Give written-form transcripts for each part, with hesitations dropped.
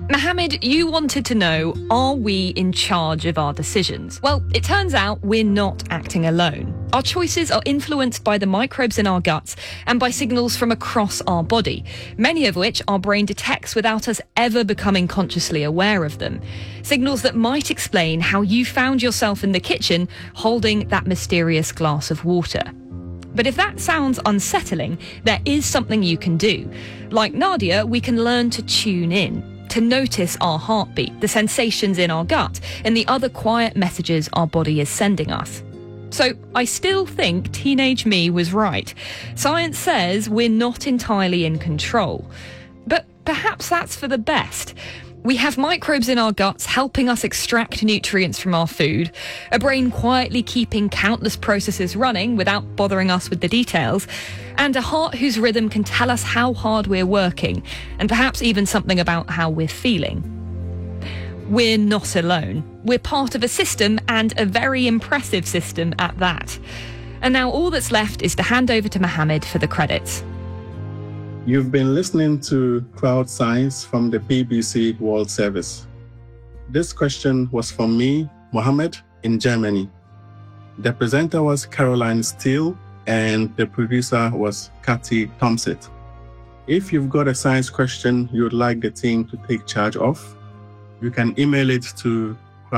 Mohammed, you wanted to know, are we in charge of our decisions? Well, it turns out we're not acting alone. Our choices are influenced by the microbes in our guts and by signals from across our body, many of which our brain detects without us ever becoming consciously aware of them. Signals that might explain how you found yourself in the kitchen holding that mysterious glass of water. But if that sounds unsettling, there is something you can do. Like Nadia, we can learn to tune in, to notice our heartbeat, the sensations in our gut, and the other quiet messages our body is sending us. So I still think teenage me was right. Science says we're not entirely in control. But perhaps that's for the best. We have microbes in our guts helping us extract nutrients from our food, a brain quietly keeping countless processes running without bothering us with the details, and a heart whose rhythm can tell us how hard we're working, and perhaps even something about how we're feeling. We're not alone. We're part of a system, and a very impressive system at that. And now all that's left is to hand over to Mohammed for the credits. You've been listening to Crowd Science from the BBC World Service. This question was from me, Mohammed, in Germany. The presenter was Caroline Steele, and the producer was Kathy Thompson. If you've got a science question you would like the team to take charge of, you can email it to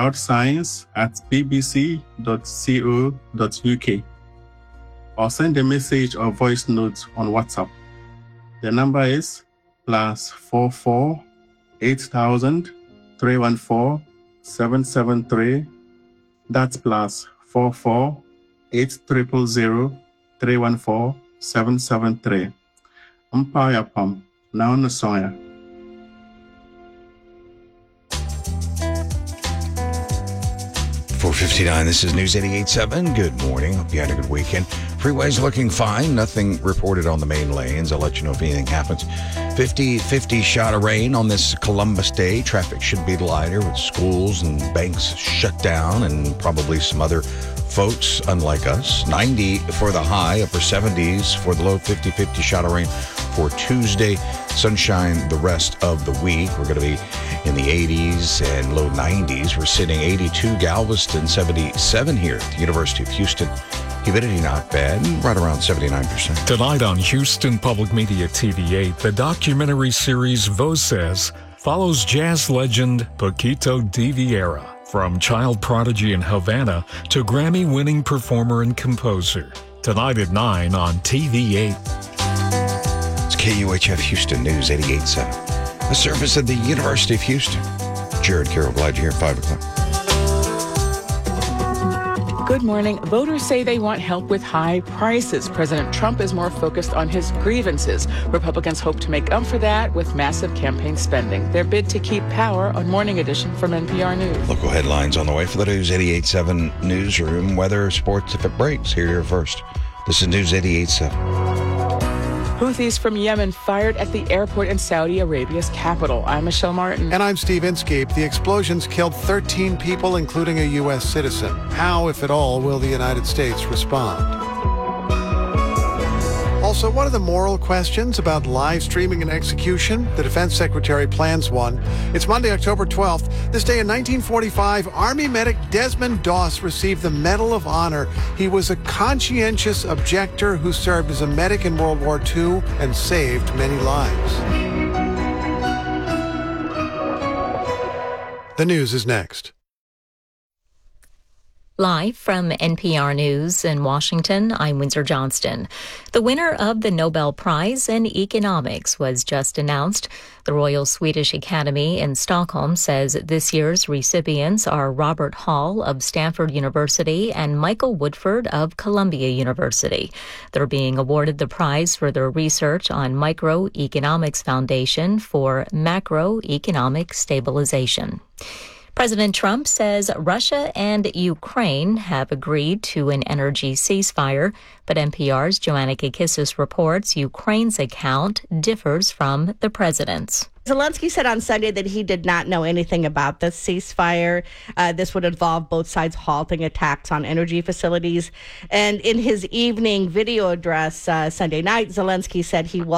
crowdscience@bbc.co.uk or send a message or voice note on WhatsApp. The number is +44 8000 314 773. That's +44 8000 314 773. Umpire Pump, now on the Soya. .59, this is News 88.7. Good morning. Hope you had a good weekend. Freeways looking fine. Nothing reported on the main lanes. I'll let you know if anything happens. 50 shot of rain on this Columbus Day. Traffic should be lighter with schools and banks shut down and probably some other folks unlike us. 90 for the high, upper 70s for the low. 50 shot of rain for Tuesday. Sunshine the rest of the week. We're going to be in the 80s and low 90s. We're sitting 82 Galveston, 77 here at the University of Houston. Humidity not bad, right around 79%. Tonight on Houston Public Media TV8, the documentary series Voces follows jazz legend Paquito de Vieira, from child prodigy in Havana to Grammy-winning performer and composer. Tonight at 9 on TV8. It's KUHF Houston News 88.7. A service of the University of Houston. Jared Carroll, glad you're here at 5 o'clock. Good morning. Voters say they want help with high prices. President Trump is more focused on his grievances. Republicans hope to make up for that with massive campaign spending. Their bid to keep power on Morning Edition from NPR News. Local headlines on the way for the News 88.7 newsroom. Weather, sports, if it breaks. Here first. This is News 88.7. Houthis from Yemen fired at the airport in Saudi Arabia's capital. I'm Michelle Martin. And I'm Steve Inskeep. The explosions killed 13 people, including a U.S. citizen. How, if at all, will the United States respond? Also, what are the moral questions about live streaming and execution? The Defense Secretary plans one. It's Monday, October 12th. This day in 1945, Army medic Desmond Doss received the Medal of Honor. He was a conscientious objector who served as a medic in World War II and saved many lives. The news is next. Live from NPR News in Washington, I'm Windsor Johnston. The winner of the Nobel Prize in Economics was just announced. The Royal Swedish Academy in Stockholm says this year's recipients are Robert Hall of Stanford University and Michael Woodford of Columbia University. They're being awarded the prize for their research on Microeconomics Foundation for Macroeconomic Stabilization. President Trump says Russia and Ukraine have agreed to an energy ceasefire, but NPR's Joanna Kakissis reports Ukraine's account differs from the president's. Zelensky said on Sunday that he did not know anything about the ceasefire. This would involve both sides halting attacks on energy facilities. And in his evening video address Sunday night, Zelensky said he